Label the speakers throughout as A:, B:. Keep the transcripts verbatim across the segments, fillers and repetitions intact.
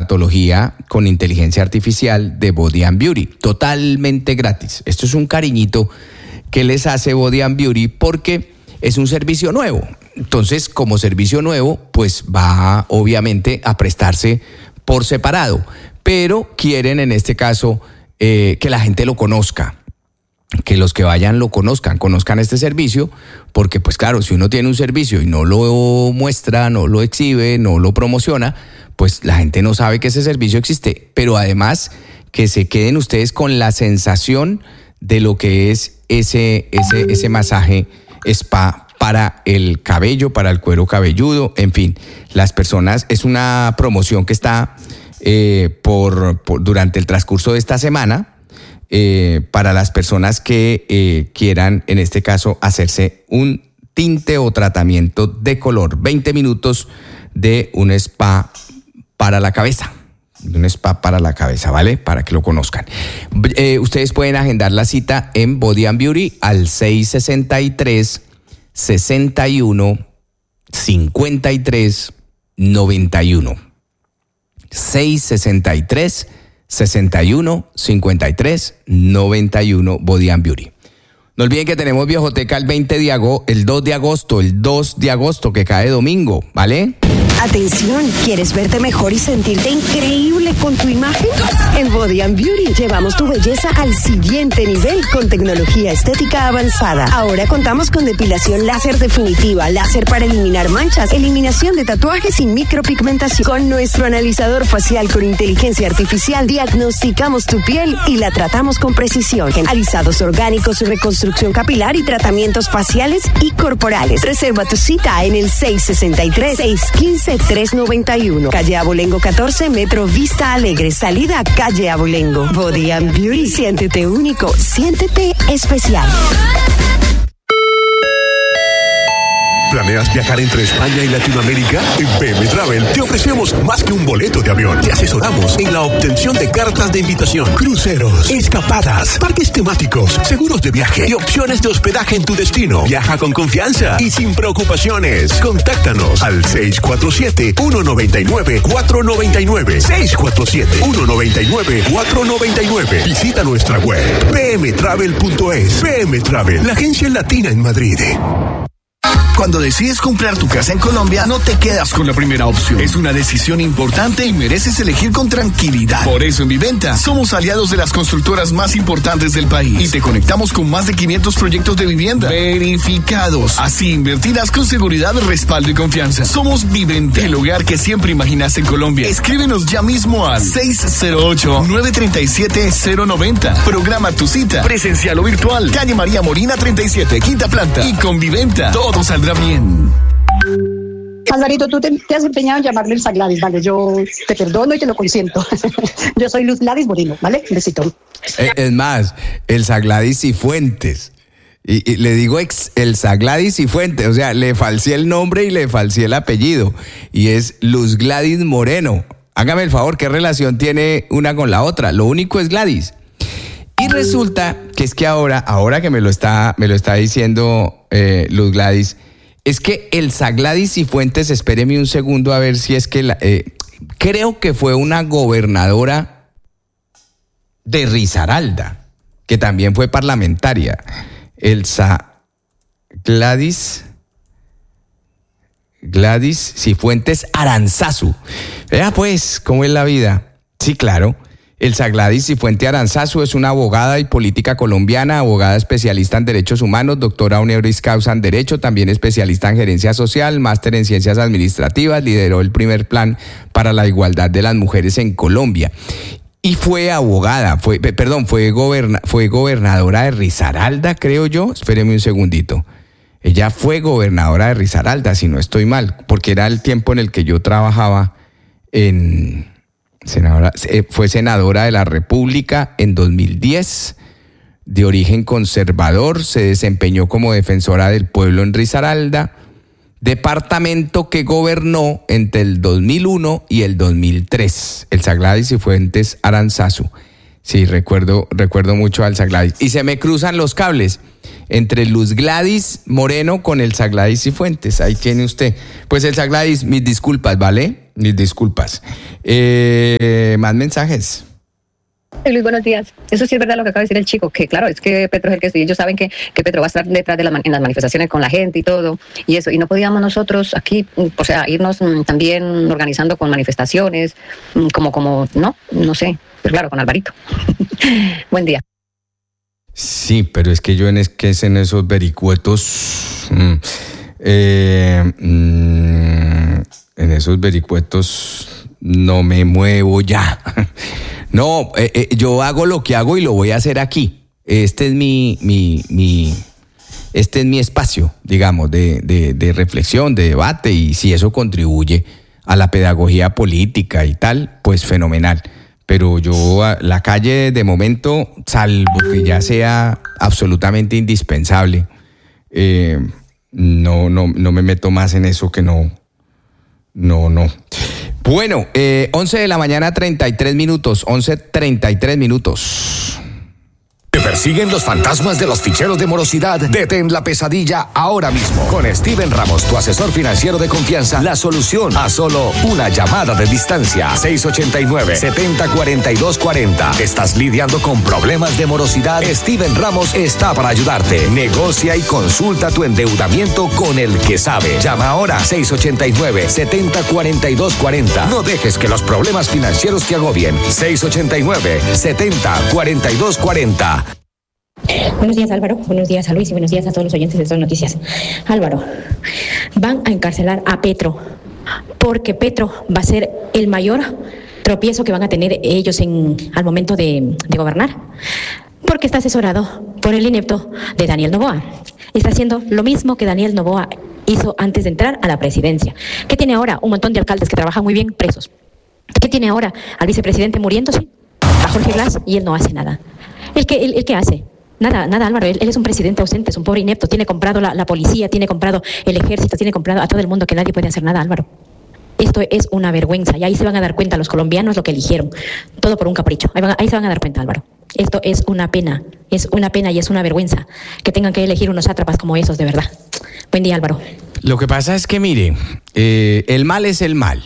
A: dermatología con inteligencia artificial de Body and Beauty, totalmente gratis. Esto es un cariñito que les hace Body and Beauty porque es un servicio nuevo. Entonces, como servicio nuevo, pues va obviamente a prestarse por separado, pero quieren en este caso eh, que la gente lo conozca, que los que vayan lo conozcan, conozcan este servicio, porque pues claro, si uno tiene un servicio y no lo muestra, no lo exhibe, no lo promociona, pues la gente no sabe que ese servicio existe, pero además que se queden ustedes con la sensación de lo que es ese, ese, ese masaje spa para el cabello, para el cuero cabelludo, en fin, las personas, es una promoción que está eh, por, por durante el transcurso de esta semana, Eh, para las personas que eh, quieran, en este caso, hacerse un tinte o tratamiento de color. veinte minutos de un spa para la cabeza. De un spa para la cabeza, ¿vale? Para que lo conozcan. Eh, ustedes pueden agendar la cita en Body and Beauty al seis sesenta y tres, sesenta y uno, cincuenta y tres, noventa y uno. seis sesenta y tres, sesenta y uno, cincuenta y tres, noventa y uno, Body and Beauty. No olviden que tenemos Viejoteca el veinte de agosto, el dos de agosto, el dos de agosto que cae domingo, ¿vale?
B: Atención, ¿quieres verte mejor y sentirte increíble con tu imagen? En Body and Beauty llevamos tu belleza al siguiente nivel con tecnología estética avanzada. Ahora contamos con depilación láser definitiva, láser para eliminar manchas, eliminación de tatuajes y micropigmentación. Con nuestro analizador facial con inteligencia artificial diagnosticamos tu piel y la tratamos con precisión. Alisados orgánicos, reconstrucción capilar y tratamientos faciales y corporales. Reserva tu cita en el seis sesenta y tres, seis quince, tres noventa y uno. Calle Abolengo catorce, Metro Vista Alegre. Salida Calle Abolengo. Body and Beauty. Siéntete único. Siéntete especial.
C: ¿Planeas viajar entre España y Latinoamérica? En P M Travel te ofrecemos más que un boleto de avión. Te asesoramos en la obtención de cartas de invitación, cruceros, escapadas, parques temáticos, seguros de viaje y opciones de hospedaje en tu destino. Viaja con confianza y sin preocupaciones. Contáctanos al seis cuatro siete, uno nueve nueve, cuatro nueve nueve. seis cuatro siete, uno nueve nueve, cuatro nueve nueve. Visita nuestra web p m travel punto es. P M Travel, la agencia latina en Madrid.
D: Cuando decides comprar tu casa en Colombia, no te quedas con la primera opción. Es una decisión importante y mereces elegir con tranquilidad. Por eso en Viventa somos aliados de las constructoras más importantes del país y te conectamos con más de quinientos proyectos de vivienda verificados. Así invertirás con seguridad, respaldo y confianza. Somos Viventa, el hogar que siempre imaginas en Colombia. Escríbenos ya mismo al seis cero ocho, nueve tres siete, cero nueve cero. Programa tu cita, presencial o virtual. Calle María Morina treinta y siete, quinta planta. Y con Viventa todo saldrá bien.
E: Alvarito, tú te, te has empeñado en llamarme Luz Gladys, ¿vale? Yo te perdono y te lo consiento. Yo soy Luz Gladys Moreno, ¿vale? Un besito.
A: Es más, Elsa Gladys Cifuentes. Y, y le digo ex, Elsa Gladys Cifuentes, o sea, le falseé el nombre y le falseé el apellido. Y es Luz Gladys Moreno. Hágame el favor, ¿qué relación tiene una con la otra? Lo único es Gladys. Y resulta que es que ahora, ahora que me lo está, me lo está diciendo eh, Luz Gladys, es que Elsa Gladys Cifuentes, espéreme un segundo a ver si es que, la, eh, creo que fue una gobernadora de Risaralda, que también fue parlamentaria. Elsa Gladys, Gladys Cifuentes Aranzazu. Vea pues, ¿cómo es la vida? Sí, claro. Elsa Gladys Cifuentes Aranzazu es una abogada y política colombiana, abogada especialista en derechos humanos, doctora honoris causa en derecho, también especialista en gerencia social, máster en ciencias administrativas, lideró el primer plan para la igualdad de las mujeres en Colombia. Y fue abogada, fue, perdón, fue, goberna, fue gobernadora de Risaralda, creo yo. Espéreme un segundito. Ella fue gobernadora de Risaralda, si no estoy mal, porque era el tiempo en el que yo trabajaba en... Senadora, fue senadora de la República en dos mil diez, de origen conservador, se desempeñó como defensora del pueblo en Risaralda, departamento que gobernó entre el dos mil uno y el dos mil tres, Elsa Gladys Cifuentes Aranzazu. Sí, recuerdo, recuerdo mucho a Elsa Gladys. Y se me cruzan los cables entre Luz Gladys Moreno con Elsa Gladys Cifuentes. Ahí tiene usted. Pues Elsa Gladys, mis disculpas, ¿vale? Mis disculpas. Eh, más mensajes.
F: Luis, buenos días. Eso sí es verdad lo que acaba de decir el chico, que claro, es que Petro es el que sí, ellos saben que, que Petro va a estar detrás de la, en las manifestaciones con la gente y todo, y eso, y no podíamos nosotros aquí, o sea, irnos mm, también organizando con manifestaciones, mm, como, como, no, no sé, pero claro, con Alvarito. Buen día.
A: Sí, pero es que yo en, es, que es en esos vericuetos, mm, eh, mm, en esos vericuetos no me muevo ya. No, eh, eh, yo hago lo que hago y lo voy a hacer aquí. Este es mi, mi, mi, este es mi espacio, digamos, de, de, de reflexión, de debate, y si eso contribuye a la pedagogía política y tal, pues fenomenal. Pero yo, la calle de momento, salvo que ya sea absolutamente indispensable, eh, no, no, no me meto más en eso que no, no, no. Bueno, eh, once de la mañana, treinta y tres minutos, once treinta y tres minutos.
G: ¿Te persiguen los fantasmas de los ficheros de morosidad? Detén la pesadilla ahora mismo. Con Steven Ramos, tu asesor financiero de confianza, la solución a solo una llamada de distancia. seis ocho nueve, siete cero cuatro dos cuatro cero. ¿Estás lidiando con problemas de morosidad? Steven Ramos está para ayudarte. Negocia y consulta tu endeudamiento con el que sabe. Llama ahora seis ocho nueve, siete cero cuatro dos cuatro cero. No dejes que los problemas financieros te agobien. seis ocho nueve, siete cero cuatro dos cuatro cero.
H: Buenos días, Álvaro. Buenos días a Luis y buenos días a todos los oyentes de Sol Noticias. Álvaro, van a encarcelar a Petro porque Petro va a ser el mayor tropiezo que van a tener ellos en, al momento de, de gobernar, porque está asesorado por el inepto de Daniel Noboa. Está haciendo lo mismo que Daniel Noboa hizo antes de entrar a la presidencia. ¿Qué tiene ahora? Un montón de alcaldes que trabajan muy bien presos. ¿Qué tiene ahora? Al vicepresidente muriéndose, a Jorge Glass, y él no hace nada. ¿El qué, el, el qué hace? Nada, nada, Álvaro, él, él es un presidente ausente, es un pobre inepto, tiene comprado la, la policía, tiene comprado el ejército, tiene comprado a todo el mundo, que nadie puede hacer nada, Álvaro. Esto es una vergüenza, y ahí se van a dar cuenta los colombianos lo que eligieron, todo por un capricho, ahí, van, ahí se van a dar cuenta, Álvaro. Esto es una pena, es una pena y es una vergüenza que tengan que elegir unos sátrapas como esos, de verdad. Buen día, Álvaro.
A: Lo que pasa es que, mire, eh, el mal es el mal,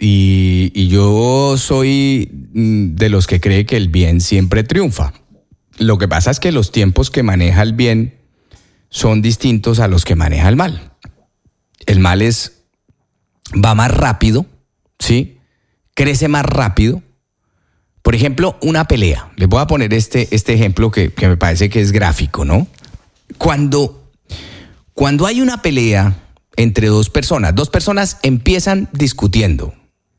A: y, y yo soy de los que cree que el bien siempre triunfa. Lo que pasa es que los tiempos que maneja el bien son distintos a los que maneja el mal. El mal es, va más rápido, ¿sí? Crece más rápido. Por ejemplo, una pelea. Les voy a poner este, este ejemplo que, que me parece que es gráfico, ¿no? Cuando, cuando hay una pelea entre dos personas, dos personas empiezan discutiendo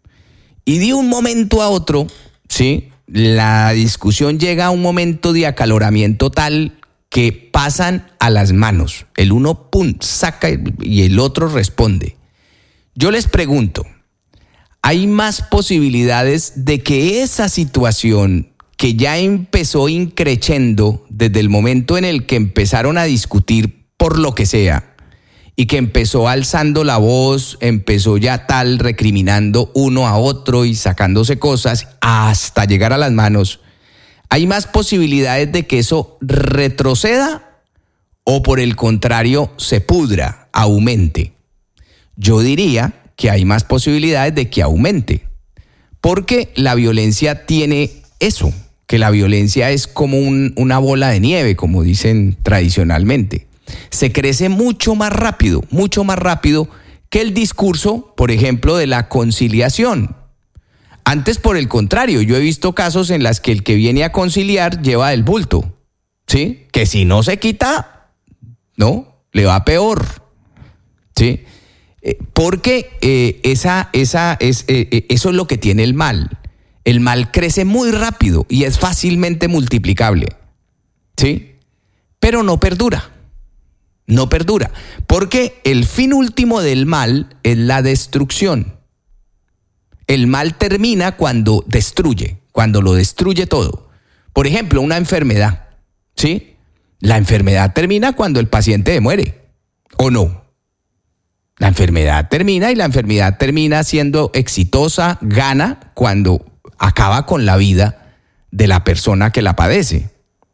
A: y de un momento a otro, ¿sí?, la discusión llega a un momento de acaloramiento tal que pasan a las manos. El uno, pum, saca y el otro responde. Yo les pregunto, ¿hay más posibilidades de que esa situación que ya empezó increciendo desde el momento en el que empezaron a discutir por lo que sea, y que empezó alzando la voz, empezó ya tal recriminando uno a otro y sacándose cosas hasta llegar a las manos, ¿hay más posibilidades de que eso retroceda o por el contrario se pudra, aumente? Yo diría que hay más posibilidades de que aumente, porque la violencia tiene eso, que la violencia es como un, una bola de nieve, como dicen tradicionalmente. Se crece mucho más rápido, mucho más rápido que el discurso, por ejemplo, de la conciliación. Antes, por el contrario, yo he visto casos en los que el que viene a conciliar lleva el bulto, ¿sí? Que si no se quita, ¿no?, le va peor, ¿sí? Eh, porque eh, esa, esa, es, eh, eso es lo que tiene el mal. El mal crece muy rápido y es fácilmente multiplicable, ¿sí? Pero no perdura. No perdura, porque el fin último del mal es la destrucción. El mal termina cuando destruye, cuando lo destruye todo. Por ejemplo, una enfermedad, ¿sí? La enfermedad termina cuando el paciente muere, ¿o no? La enfermedad termina y la enfermedad termina siendo exitosa, gana cuando acaba con la vida de la persona que la padece.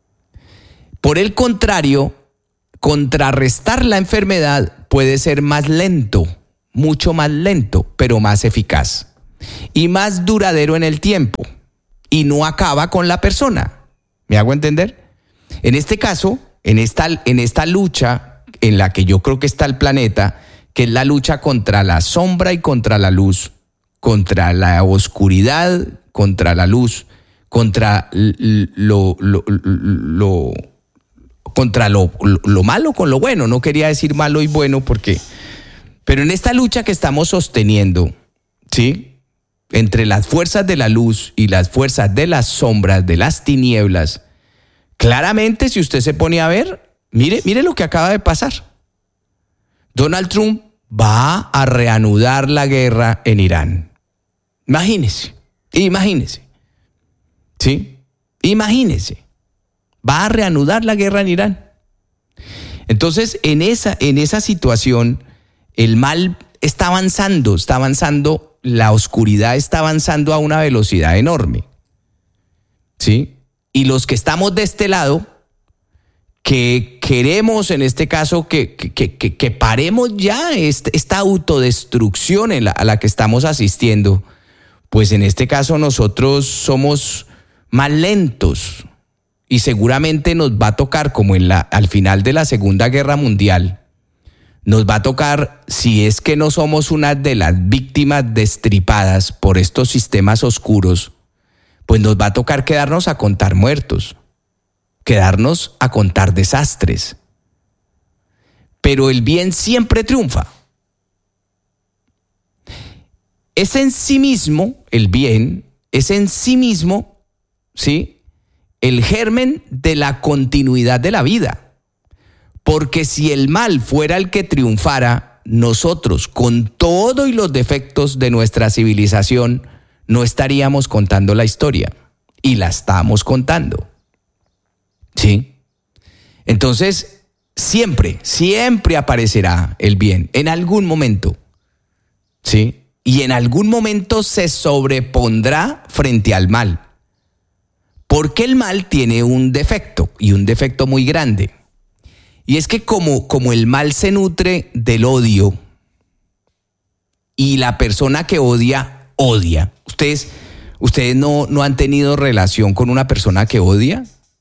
A: Por el contrario, contrarrestar la enfermedad puede ser más lento, mucho más lento, pero más eficaz. y más duradero en el tiempo y no acaba con la persona. ¿Me hago entender? En este caso, en esta, en esta lucha en la que yo creo que está el planeta, que es la lucha contra la sombra y contra la luz, contra la oscuridad, contra la luz, contra lo, lo, lo, lo contra lo, lo malo con lo bueno. No quería decir malo y bueno porque, pero en esta lucha que estamos sosteniendo, ¿sí?, entre las fuerzas de la luz y las fuerzas de las sombras, de las tinieblas, claramente, si usted se pone a ver, mire, mire lo que acaba de pasar. Donald Trump va a reanudar la guerra en Irán. Imagínese, imagínese, ¿sí? Imagínese, va a reanudar la guerra en Irán. Entonces, en esa, en esa situación, el mal está avanzando, está avanzando, la oscuridad está avanzando a una velocidad enorme, ¿sí? Y los que estamos de este lado, que queremos en este caso que, que, que, que paremos ya este, esta autodestrucción en la, a la que estamos asistiendo, pues en este caso nosotros somos más lentos y seguramente nos va a tocar, como en la, al final de la Segunda Guerra Mundial, nos va a tocar, si es que no somos una de las víctimas destripadas por estos sistemas oscuros, pues nos va a tocar quedarnos a contar muertos, quedarnos a contar desastres. Pero el bien siempre triunfa. Es en sí mismo, el bien, es en sí mismo, ¿sí?, el germen de la continuidad de la vida. Porque si el mal fuera el que triunfara, nosotros, con todo y los defectos de nuestra civilización, no estaríamos contando la historia. Y la estamos contando. ¿Sí? Entonces, siempre, siempre aparecerá el bien, en algún momento. ¿Sí? Y en algún momento se sobrepondrá frente al mal. Porque el mal tiene un defecto, y un defecto muy grande. Y es que como, como el mal se nutre del odio, y la persona que odia, odia. ¿Ustedes, ustedes no, no han tenido relación con una persona que odia?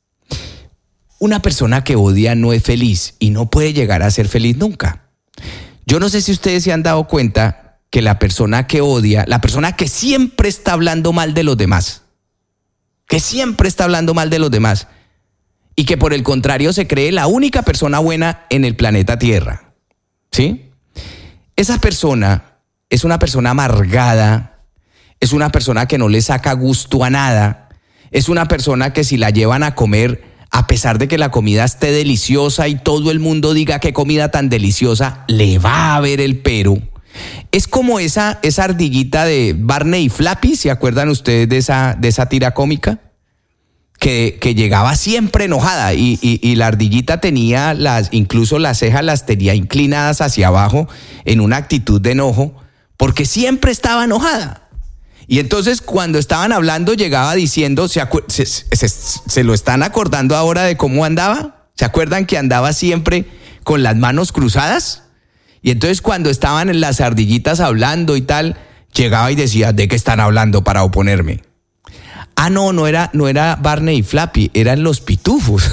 A: Una persona que odia no es feliz y no puede llegar a ser feliz nunca. Yo no sé si ustedes se han dado cuenta que la persona que odia, la persona que siempre está hablando mal de los demás, que siempre está hablando mal de los demás y que por el contrario se cree la única persona buena en el planeta Tierra, ¿sí? Esa persona es una persona amargada, es una persona que no le saca gusto a nada, es una persona que si la llevan a comer, a pesar de que la comida esté deliciosa y todo el mundo diga qué comida tan deliciosa, le va a ver el pero. Es como esa, esa ardillita de Barney y Flappy, ¿se acuerdan ustedes de esa, de esa tira cómica? Que, que llegaba siempre enojada y, y, y la ardillita tenía las, incluso las cejas las tenía inclinadas hacia abajo en una actitud de enojo, porque siempre estaba enojada. Y entonces cuando estaban hablando llegaba diciendo, ¿se, acu- se, se, se lo están acordando ahora de cómo andaba? ¿Se acuerdan que andaba siempre con las manos cruzadas? Y entonces cuando estaban las ardillitas hablando y tal, llegaba y decía, ¿de qué están hablando para oponerme? Ah, no, no era, no era Barney y Flappy, eran los pitufos.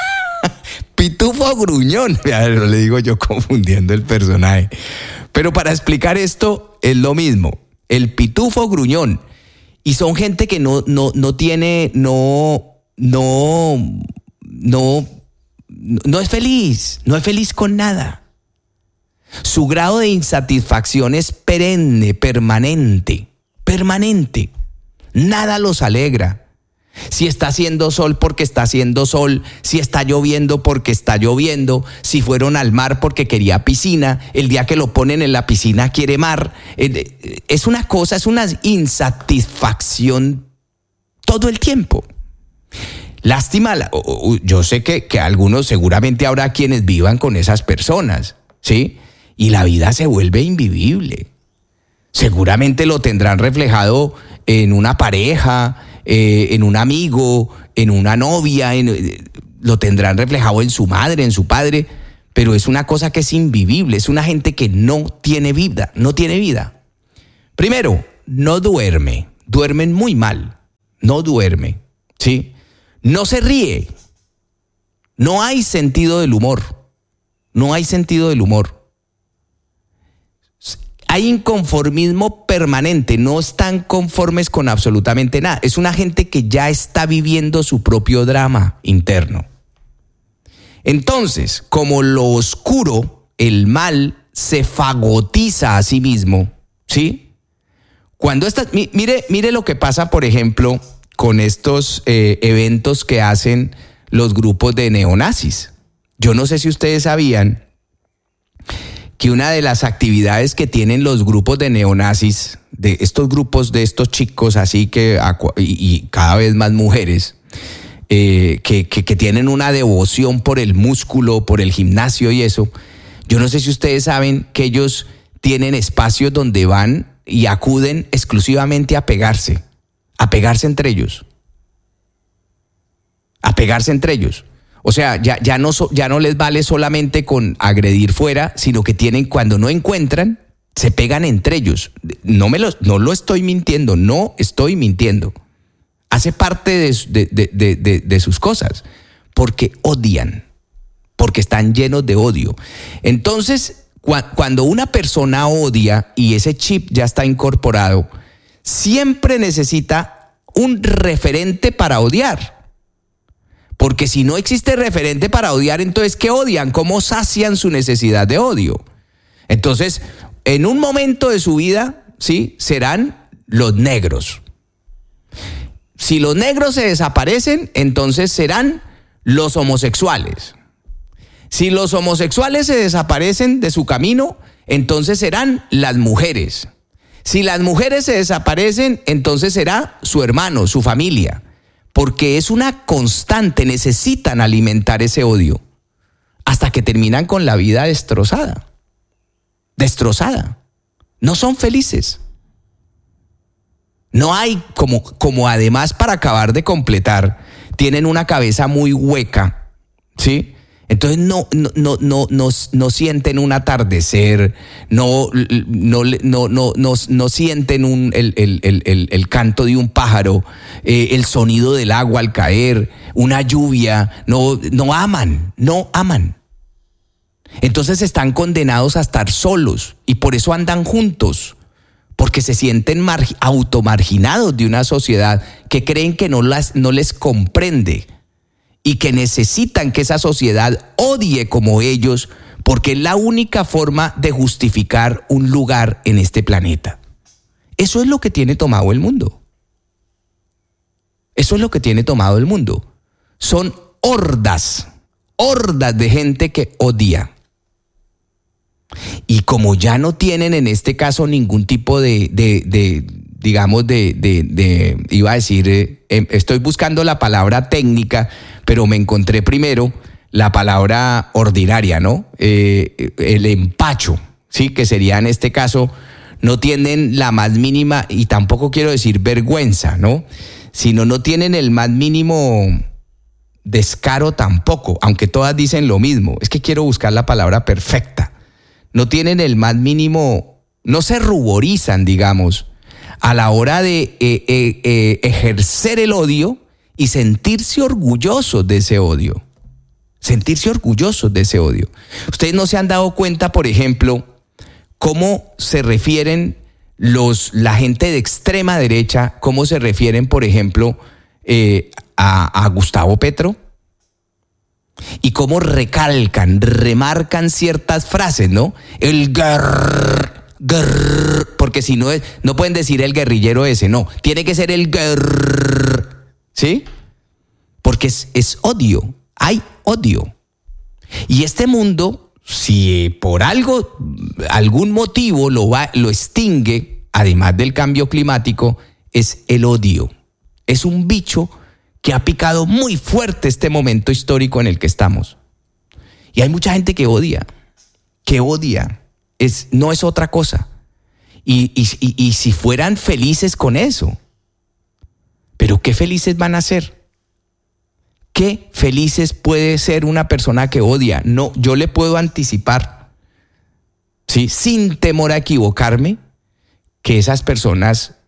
A: Pitufo gruñón. Le digo yo confundiendo el personaje. Pero para explicar esto es lo mismo. El pitufo gruñón. Y son gente que no, no, no tiene, no, no, no, no es feliz, no es feliz con nada. Su grado de insatisfacción es perenne, permanente, permanente. Nada los alegra. Si está haciendo sol porque está haciendo sol, si está lloviendo porque está lloviendo, si fueron al mar porque quería piscina, el día que lo ponen en la piscina quiere mar. Es una cosa, es una insatisfacción todo el tiempo. Lástima, yo sé que, que algunos seguramente habrá quienes vivan con esas personas, ¿sí? Y la vida se vuelve invivible. Seguramente lo tendrán reflejado en una pareja, eh, en un amigo, en una novia, en, lo tendrán reflejado en su madre, en su padre, pero es una cosa que es invivible, es una gente que no tiene vida, no tiene vida. Primero, no duerme, duermen muy mal, no duerme, ¿sí? No se ríe, no hay sentido del humor, no hay sentido del humor. Hay inconformismo permanente, no están conformes con absolutamente nada. Es una gente que ya está viviendo su propio drama interno. Entonces, como lo oscuro, el mal, se fagotiza a sí mismo, ¿sí? Cuando está, mire, mire lo que pasa, por ejemplo, con estos eh, eventos que hacen los grupos de neonazis. Yo no sé si ustedes sabían que una de las actividades que tienen los grupos de neonazis, de estos grupos de estos chicos así que y, y cada vez más mujeres, eh, que, que, que tienen una devoción por el músculo, por el gimnasio y eso, yo no sé si ustedes saben que ellos tienen espacios donde van y acuden exclusivamente a pegarse, a pegarse entre ellos, a pegarse entre ellos. O sea, ya, ya, no, ya no les vale solamente con agredir fuera, sino que tienen, cuando no encuentran, se pegan entre ellos. No, me lo, no lo estoy mintiendo, no estoy mintiendo. Hace parte de, de, de, de, de sus cosas, porque odian, porque están llenos de odio. Entonces, cu- cuando una persona odia y ese chip ya está incorporado, siempre necesita un referente para odiar. Porque si no existe referente para odiar, entonces ¿qué odian? ¿Cómo sacian su necesidad de odio? Entonces, en un momento de su vida, ¿sí?, serán los negros. Si los negros se desaparecen, entonces serán los homosexuales. Si los homosexuales se desaparecen de su camino, entonces serán las mujeres. Si las mujeres se desaparecen, entonces será su hermano, su familia. Porque es una constante, necesitan alimentar ese odio hasta que terminan con la vida destrozada. Destrozada. No son felices. No hay, como, como además para acabar de completar, tienen una cabeza muy hueca, ¿sí? Entonces no, no, no, no, no, no sienten un atardecer, no, no, no, no, no, no sienten un, el, el, el, el canto de un pájaro, eh, el sonido del agua al caer, una lluvia, no, no aman, no aman. Entonces están condenados a estar solos y por eso andan juntos, porque se sienten mar- automarginados de una sociedad que creen que no, las, no les comprende. Y que necesitan que esa sociedad odie como ellos, porque es la única forma de justificar un lugar en este planeta. Eso es lo que tiene tomado el mundo. Eso es lo que tiene tomado el mundo. Son hordas, hordas de gente que odia. Y como ya no tienen en este caso ningún tipo de, de, de digamos, de, de, de, iba a decir, eh, estoy buscando la palabra técnica, pero me encontré primero la palabra ordinaria, ¿no? Eh, el empacho, ¿sí? Que sería en este caso, no tienen la más mínima, y tampoco quiero decir vergüenza, ¿no? Sino no tienen el más mínimo descaro tampoco, aunque todas dicen lo mismo. Es que quiero buscar la palabra perfecta. No tienen el más mínimo, no se ruborizan, digamos, a la hora de eh, eh, eh, ejercer el odio y sentirse orgullosos de ese odio. Sentirse orgullosos de ese odio. Ustedes no se han dado cuenta, por ejemplo, cómo se refieren los, la gente de extrema derecha, cómo se refieren, por ejemplo, eh, a, a Gustavo Petro. Y cómo recalcan, remarcan ciertas frases, ¿no? El guerr, guerr, porque si no, es, no pueden decir el guerrillero ese, no. Tiene que ser el guerr, ¿sí? Porque es, es odio, hay odio. Y este mundo, si por algo, algún motivo lo, va, lo extingue, además del cambio climático, es el odio. Es un bicho que ha picado muy fuerte este momento histórico en el que estamos. Y hay mucha gente que odia, que odia, es, no es otra cosa. Y, y, y, y si fueran felices con eso, pero ¿qué felices van a ser? ¿Qué felices puede ser una persona que odia? No, yo le puedo anticipar, ¿sí?, sin temor a equivocarme, que esas personas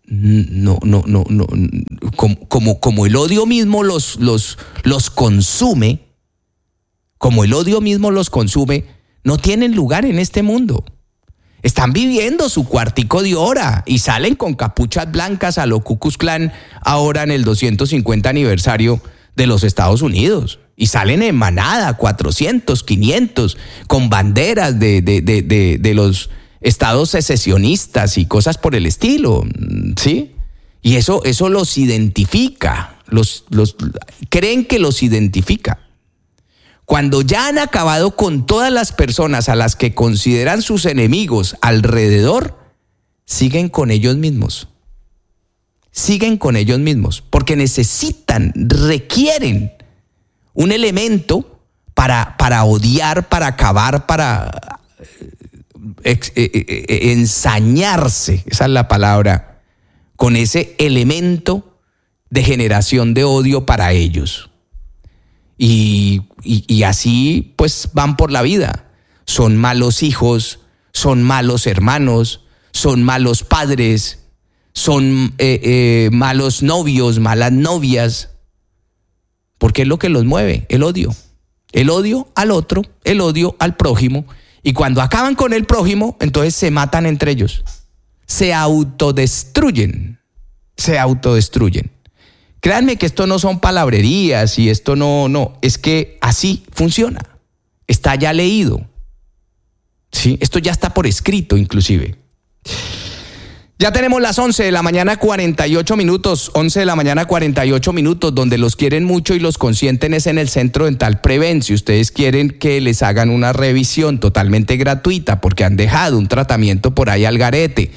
A: no, no, no, no, como, como, como el odio mismo los, los, los consume, como el odio mismo los consume, no tienen lugar en este mundo. Están viviendo su cuartico de hora y salen con capuchas blancas a lo Ku Klux Klan ahora en el doscientos cincuenta aniversario de los Estados Unidos. Y salen en manada, cuatrocientos, quinientos, con banderas de, de, de, de, de los estados secesionistas y cosas por el estilo, ¿sí? Y eso, eso los identifica, los, los, creen que los identifica. Cuando ya han acabado con todas las personas a las que consideran sus enemigos alrededor, siguen con ellos mismos. Siguen con ellos mismos, porque necesitan, requieren un elemento para, para odiar, para acabar, para ex, eh, eh, ensañarse, esa es la palabra, con ese elemento de generación de odio para ellos. Y, y, y así pues van por la vida. Son malos hijos, son malos hermanos, son malos padres, son eh, eh, malos novios, malas novias. Porque es lo que los mueve, el odio. El odio al otro, el odio al prójimo. Y cuando acaban con el prójimo, entonces se matan entre ellos. Se autodestruyen. Se autodestruyen. Créanme que esto no son palabrerías y esto no, no, es que así funciona. Está ya leído. ¿Sí? Esto ya está por escrito inclusive. Ya tenemos las once de la mañana cuarenta y ocho minutos, once de la mañana cuarenta y ocho minutos, donde los quieren mucho y los consienten es en el Centro Dental Preven. Si ustedes quieren que les hagan una revisión totalmente gratuita porque han dejado un tratamiento por ahí al garete,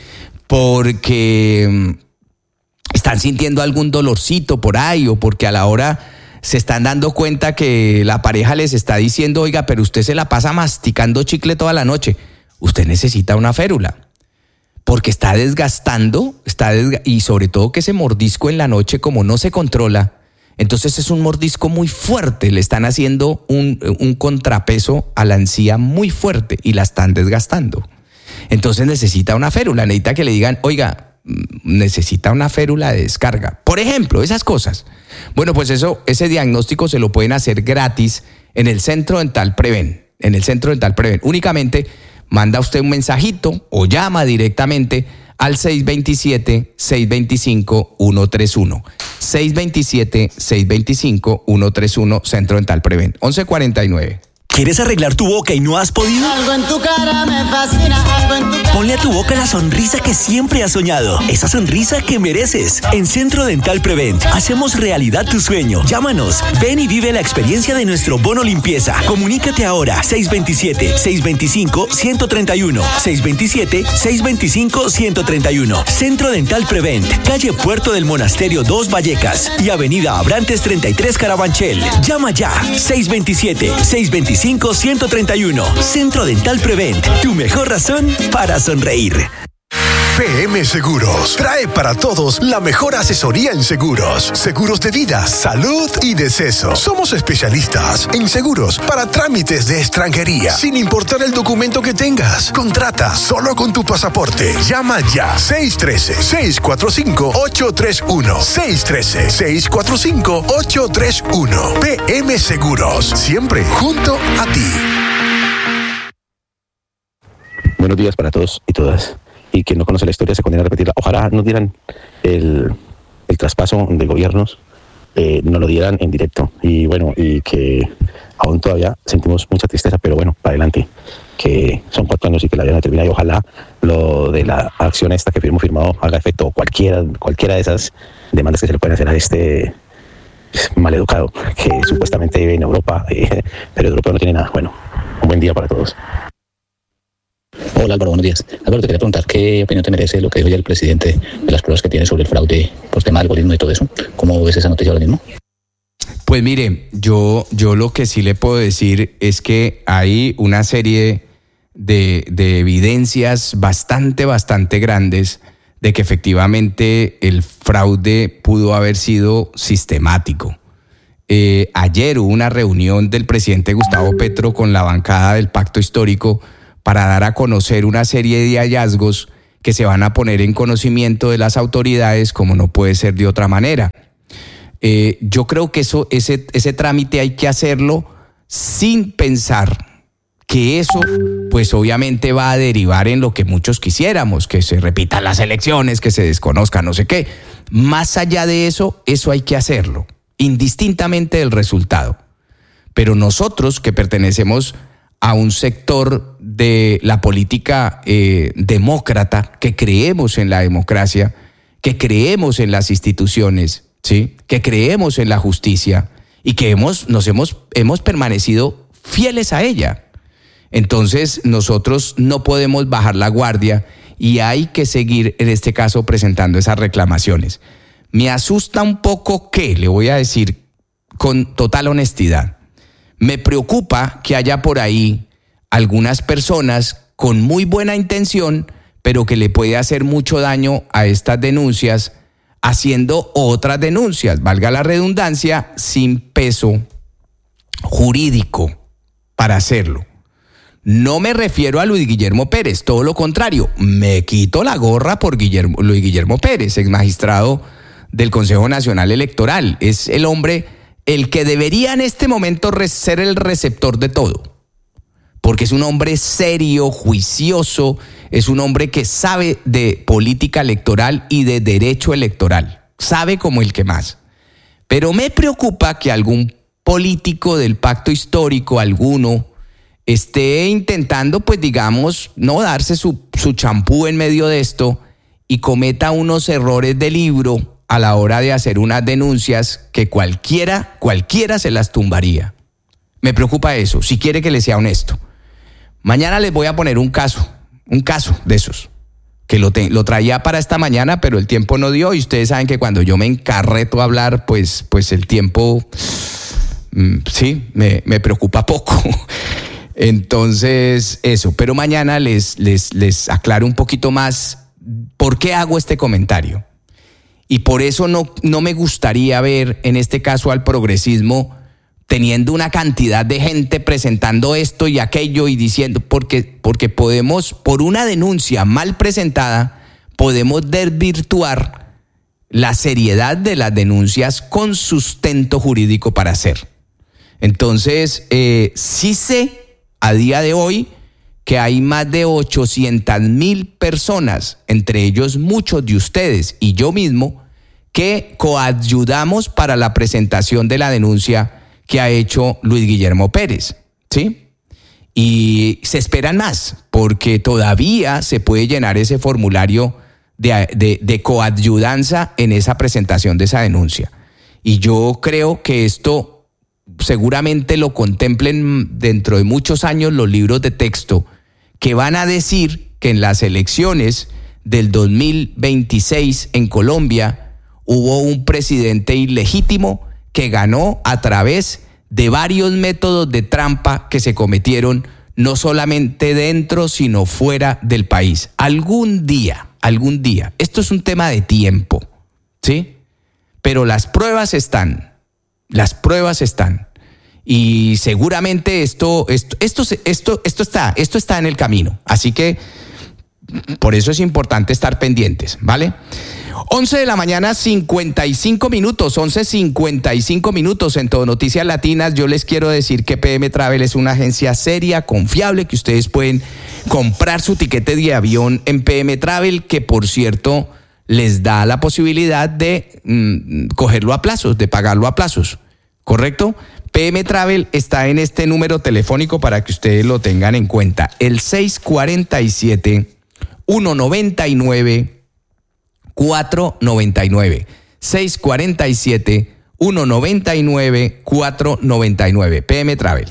A: porque están sintiendo algún dolorcito por ahí o porque a la hora se están dando cuenta que la pareja les está diciendo, oiga, pero usted se la pasa masticando chicle toda la noche. Usted necesita una férula porque está desgastando, está desga- y sobre todo que ese mordisco en la noche como no se controla, entonces es un mordisco muy fuerte, le están haciendo un, un contrapeso a la encía muy fuerte y la están desgastando. Entonces necesita una férula, necesita que le digan, oiga, necesita una férula de descarga. Por ejemplo, esas cosas. Bueno, pues eso, ese diagnóstico se lo pueden hacer gratis en el Centro Dental Preven. En el Centro Dental Preven. Únicamente manda usted un mensajito o llama directamente al seis dos siete, seis dos cinco, uno tres uno. seis dos siete, seis dos cinco, uno tres uno, Centro Dental Preven. once cuarenta y nueve.
I: ¿Quieres arreglar tu boca y no has podido?
J: Algo en tu cara me fascina, algo en tu cara.
I: Ponle a tu boca la sonrisa que siempre has soñado. Esa sonrisa que mereces. En Centro Dental Prevent hacemos realidad tu sueño. Llámanos. Ven y vive la experiencia de nuestro bono limpieza. Comunícate ahora. seis dos siete, seis dos cinco, uno tres uno. seis dos siete, seis dos cinco, uno tres uno. Centro Dental Prevent. Calle Puerto del Monasterio dos Vallecas y Avenida Abrantes treinta y tres Carabanchel. Llama ya. seis dos siete, seis dos cinco, uno tres uno. Centro Dental Prevent. Tu mejor razón para sonreír.
C: P M Seguros trae para todos la mejor asesoría en seguros. Seguros de vida, salud y deceso. Somos especialistas en seguros para trámites de extranjería, sin importar el documento que tengas. Contrata solo con tu pasaporte. Llama ya. seis uno tres, seis cuatro cinco, ocho tres uno. seis uno tres, seis cuatro cinco, ocho tres uno. P M Seguros. Siempre junto a ti.
K: Buenos días para todos y todas. Y quien no conoce la historia se condena a repetirla. Ojalá nos dieran el, el traspaso de gobiernos, eh, nos lo dieran en directo. Y bueno, y que aún todavía sentimos mucha tristeza, pero bueno, para adelante, que son cuatro años y que la vida no termina. Y ojalá lo de la acción esta que firmó firmado haga efecto, o cualquiera, cualquiera de esas demandas que se le pueden hacer a este maleducado que supuestamente vive en Europa, eh, pero el europeo no tiene nada. Bueno, un buen día para todos.
L: Hola Álvaro, buenos días. Álvaro, te quería preguntar qué opinión te merece lo que dijo ya el presidente de las pruebas que tiene sobre el fraude, pues tema del algoritmo y todo eso. ¿Cómo ves esa noticia ahora mismo?
A: Pues mire, yo, yo lo que sí le puedo decir es que hay una serie de, de evidencias bastante, bastante grandes de que efectivamente el fraude pudo haber sido sistemático. Eh, ayer hubo una reunión del presidente Gustavo Petro con la bancada del Pacto Histórico para dar a conocer una serie de hallazgos que se van a poner en conocimiento de las autoridades, como no puede ser de otra manera. Eh, yo creo que eso, ese, ese trámite hay que hacerlo sin pensar que eso, pues obviamente va a derivar en lo que muchos quisiéramos, que se repitan las elecciones, que se desconozca no sé qué. Más allá de eso, eso hay que hacerlo, indistintamente del resultado. Pero nosotros que pertenecemos a un sector de la política eh, demócrata, que creemos en la democracia, que creemos en las instituciones, ¿sí?, que creemos en la justicia y que hemos, nos hemos, hemos permanecido fieles a ella. Entonces nosotros no podemos bajar la guardia y hay que seguir, en este caso, presentando esas reclamaciones. Me asusta un poco que, le voy a decir con total honestidad, me preocupa que haya por ahí algunas personas con muy buena intención, pero que le puede hacer mucho daño a estas denuncias, haciendo otras denuncias, valga la redundancia, sin peso jurídico para hacerlo. No me refiero a Luis Guillermo Pérez, todo lo contrario, me quito la gorra por Guillermo, Luis Guillermo Pérez, ex magistrado del Consejo Nacional Electoral. Es el hombre el que debería en este momento ser el receptor de todo, porque es un hombre serio, juicioso, es un hombre que sabe de política electoral y de derecho electoral, sabe como el que más. Pero me preocupa que algún político del pacto histórico, alguno, esté intentando, pues digamos, no darse su, su champú en medio de esto y cometa unos errores de libro a la hora de hacer unas denuncias que cualquiera, cualquiera se las tumbaría. Me preocupa eso, si quiere que le sea honesto. Mañana les voy a poner un caso, un caso de esos, que lo, te, lo traía para esta mañana, pero el tiempo no dio y ustedes saben que cuando yo me encarreto a hablar, pues, pues el tiempo, mm, sí, me, me preocupa poco. Entonces, eso, pero mañana les, les, les aclaro un poquito más por qué hago este comentario. Y por eso no, no me gustaría ver en este caso al progresismo teniendo una cantidad de gente presentando esto y aquello y diciendo, porque, porque podemos, por una denuncia mal presentada, podemos desvirtuar la seriedad de las denuncias con sustento jurídico para hacer. Entonces, eh, sí sé a día de hoy que hay más de ochocientas mil personas, entre ellos muchos de ustedes y yo mismo, que coadyudamos para la presentación de la denuncia que ha hecho Luis Guillermo Pérez, ¿sí? Y se esperan más, porque todavía se puede llenar ese formulario de, de, de coadyudanza en esa presentación de esa denuncia. Y yo creo que esto seguramente lo contemplen dentro de muchos años los libros de texto que van a decir que en las elecciones del dos mil veintiséis en Colombia hubo un presidente ilegítimo que ganó a través de varios métodos de trampa que se cometieron no solamente dentro, sino fuera del país. Algún día, algún día, esto es un tema de tiempo, ¿sí? Pero las pruebas están, las pruebas están. Y seguramente esto, esto, esto, esto, esto está, esto está en el camino. Así que por eso es importante estar pendientes, ¿vale? once de la mañana, cincuenta y cinco minutos, once cincuenta y cinco minutos en Todo Noticias Latinas. Yo les quiero decir que P M Travel es una agencia seria, confiable, que ustedes pueden comprar su tiquete de avión en P M Travel, que por cierto les da la posibilidad de mm, cogerlo a plazos, de pagarlo a plazos, ¿correcto? P M Travel está en este número telefónico para que ustedes lo tengan en cuenta, el seis cuatro siete, uno nueve nueve, cuatro nueve nueve, seis cuatro siete, uno nueve nueve, cuatro nueve nueve, P M Travel.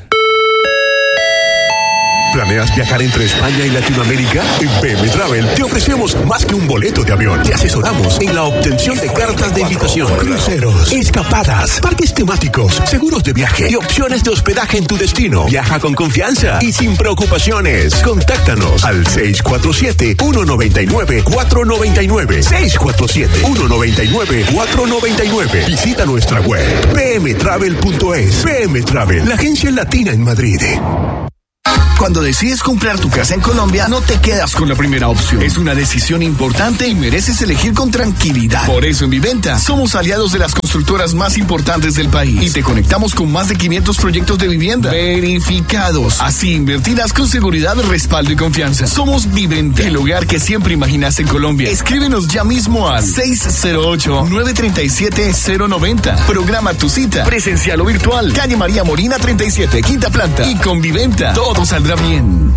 C: ¿Planeas viajar entre España y Latinoamérica? En P M Travel te ofrecemos más que un boleto de avión. Te asesoramos en la obtención de cartas de invitación, cruceros, escapadas, parques temáticos, seguros de viaje y opciones de hospedaje en tu destino. Viaja con confianza y sin preocupaciones. Contáctanos al seis cuatro siete, uno nueve nueve, cuatro nueve nueve, seis cuatro siete, uno nueve nueve, cuatro nueve nueve. Visita nuestra web p m travel punto es. P M Travel, la agencia latina en Madrid.
D: Cuando decides comprar tu casa en Colombia, no te quedas con la primera opción. Es una decisión importante y mereces elegir con tranquilidad. Por eso en Viventa somos aliados de las constructoras más importantes del país y te conectamos con más de quinientos proyectos de vivienda verificados. Así invertirás con seguridad, respaldo y confianza. Somos Viventa, el hogar que siempre imaginas en Colombia. Escríbenos ya mismo al seis cero ocho, nueve tres siete, cero nueve cero. Programa tu cita, presencial o virtual. Calle María Molina treinta y siete, quinta planta. Y con Viventa todo saldrá bien.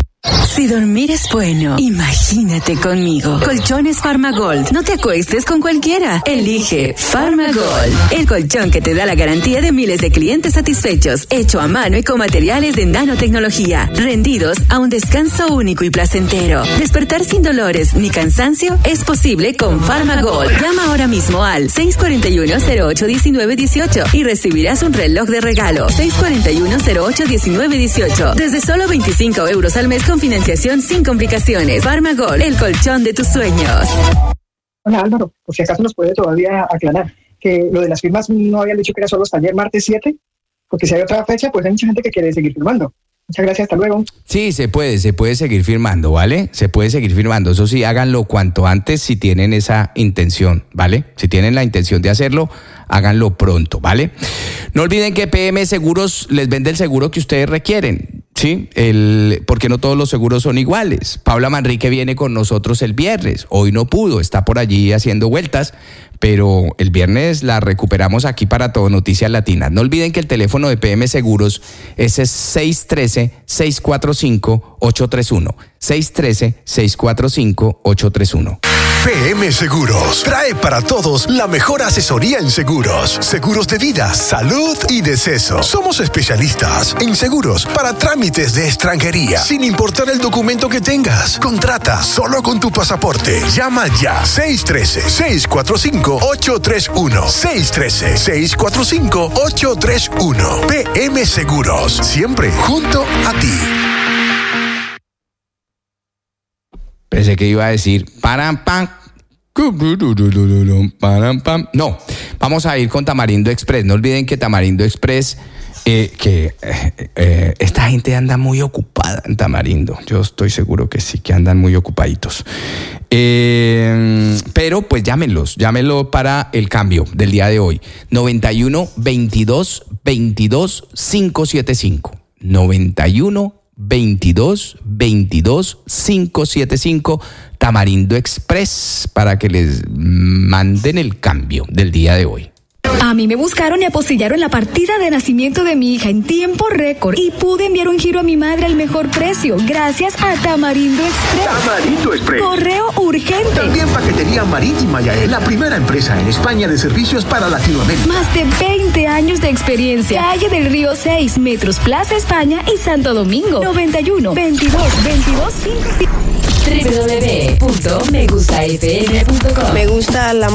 M: Si dormir es bueno, imagínate conmigo. Colchones Farmagold. No te acuestes con cualquiera. Elige Farmagold, el colchón que te da la garantía de miles de clientes satisfechos, hecho a mano y con materiales de nanotecnología, rendidos a un descanso único y placentero. Despertar sin dolores ni cansancio es posible con Farmagold. Llama ahora mismo al seis cuatro uno, cero ocho, uno nueve uno ocho y recibirás un reloj de regalo. seis cuatro uno, cero ocho, uno nueve uno ocho. Desde solo veinticinco euros al mes con financiación sin complicaciones. Farmagold, el colchón de tus sueños.
N: Hola Álvaro, por si acaso nos puede todavía aclarar que lo de las firmas no habían dicho que era solo hasta ayer martes siete, porque si hay otra fecha pues hay mucha gente que quiere seguir firmando. Muchas gracias, hasta luego.
A: Sí, se puede, se puede seguir firmando, ¿vale? Se puede seguir firmando, eso sí, háganlo cuanto antes si tienen esa intención, ¿vale? Si tienen la intención de hacerlo, háganlo pronto, ¿vale? No olviden que P M Seguros les vende el seguro que ustedes requieren, ¿sí? El, porque no todos los seguros son iguales. Paula Manrique viene con nosotros el viernes, hoy no pudo, está por allí haciendo vueltas, pero el viernes la recuperamos aquí para Todo Noticias Latinas. No olviden que el teléfono de P M Seguros es seis uno tres, seis cuatro cinco, ocho tres uno. seis uno tres, seis cuatro cinco, ocho tres uno.
C: P M Seguros trae para todos la mejor asesoría en seguros, seguros de vida, salud y deceso. Somos especialistas en seguros para trámites de extranjería, sin importar el documento que tengas. Contrata solo con tu pasaporte. Llama ya seis uno tres, seis cuatro cinco, ocho tres uno. seis uno tres, seis cuatro cinco, ocho tres uno. P M Seguros, siempre junto a ti.
A: Pensé que iba a decir param pam. Param, pam. No, vamos a ir con Tamarindo Express. No olviden que Tamarindo Express, eh, que eh, eh, esta gente anda muy ocupada en Tamarindo. Yo estoy seguro que sí, que andan muy ocupaditos. Eh, pero pues llámenlos, llámenlo para el cambio del día de hoy. noventa y uno, veintidós, veintidós, quinientos setenta y cinco. noventa y uno, veintidós, veintidós, quinientos setenta y cinco. Tamarindo Express, para que les manden el cambio del día de hoy.
O: A mí me buscaron y apostillaron la partida de nacimiento de mi hija en tiempo récord y pude enviar un giro a mi madre al mejor precio gracias a Tamarindo Express.
C: Tamarindo Express.
O: Correo urgente.
C: También paquetería marítima Yael, la primera empresa en España de servicios para Latinoamérica.
O: Más de veinte años de experiencia. Calle del Río seis, Metros Plaza España y Santo Domingo. noventa y uno, veintidós, veintidós, cinco.
M: doble u doble u doble u punto me gusta f m punto com.
B: Me gusta la